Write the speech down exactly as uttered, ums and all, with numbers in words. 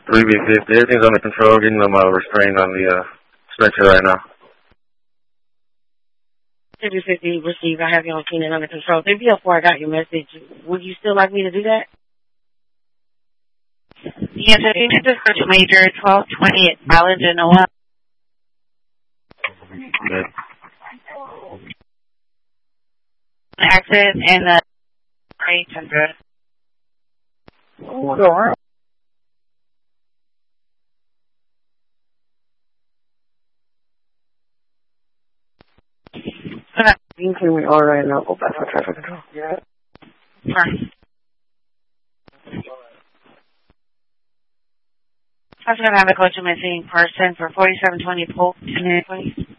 three B fifty. Everything's under control. Getting them uh, restrained on the uh, stretcher right now. three B fifty, receive. I have you on keen and under control. three B oh four, I got your message. Would you still like me to do that? Yes, I think this is Major twelve twenty at Ballard, Genoa. Good. Access and the eight hundred. Sure. You can clear me all right now. Go back for traffic control. Yeah. Fine. I was going to have a coach missing person for forty-seven twenty Polk, please.